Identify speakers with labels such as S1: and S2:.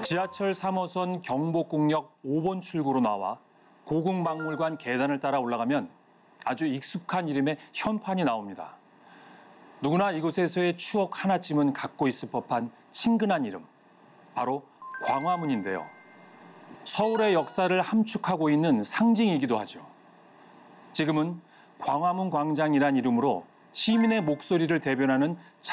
S1: 지하철 3호선 경복궁역 5번 출구로 나와 고궁박물관 계단을 따라 올라가면 아주 익숙한 이름의 현판이 나옵니다. 누구나 이곳에서의 추억 하나쯤은 갖고 있을 법한 친근한 이름, 바로 광화문인데요. 서울의 역사를 함축하고 있는 상징이기도 하죠. 지금은 광화문 광장이란 이름으로 시민의 목소리를 대변하는